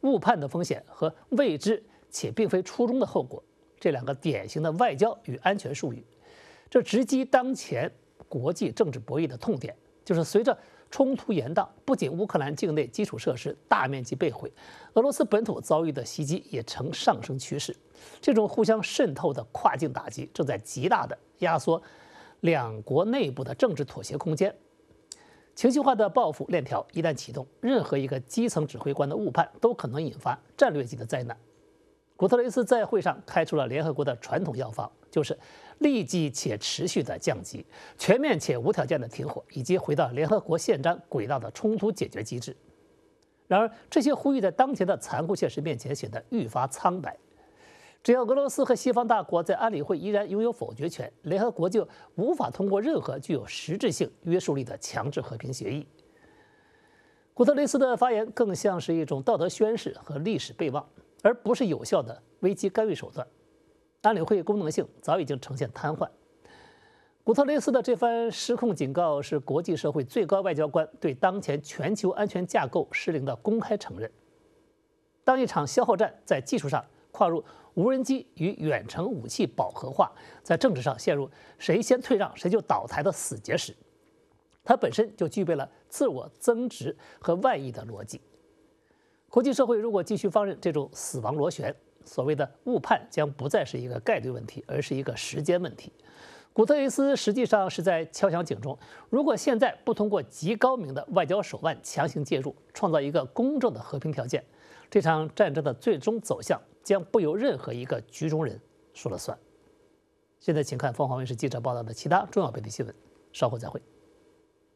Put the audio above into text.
误判的风险和未知且并非初衷的后果，这两个典型的外交与安全术语，这直击当前国际政治博弈的痛点，就是随着冲突延宕，不仅乌克兰境内基础设施大面积被毁，俄罗斯本土遭遇的袭击也呈上升趋势。这种互相渗透的跨境打击正在极大地压缩两国内部的政治妥协空间。情绪化的报复链条一旦启动，任何一个基层指挥官的误判都可能引发战略级的灾难。古特雷斯在会上开出了联合国的传统药方，就是立即且持续的降级、全面且无条件的停火，以及回到联合国宪章轨道的冲突解决机制。然而，这些呼吁在当前的残酷现实面前显得愈发苍白。只要俄罗斯和西方大国在安理会依然拥有否决权，联合国就无法通过任何具有实质性约束力的强制和平协议。古特雷斯的发言更像是一种道德宣誓和历史备忘，而不是有效的危机干预手段。安理会功能性早已经呈现瘫痪。古特雷斯的这番失控警告是国际社会最高外交官对当前全球安全架构失灵的公开承认。当一场消耗战在技术上跨入无人机与远程武器饱和化，在政治上陷入谁先退让谁就倒台的死结时，它本身就具备了自我增值和外溢的逻辑。国际社会如果继续放任这种死亡螺旋，所谓的误判将不再是一个概率问题，而是一个时间问题。古特雷斯实际上是在敲响警钟：如果现在不通过极高明的外交手腕强行介入，创造一个公正的和平条件，这场战争的最终走向将不由任何一个局中人说了算。现在请看凤凰卫视记者报道的其他重要本地新闻，稍后再会。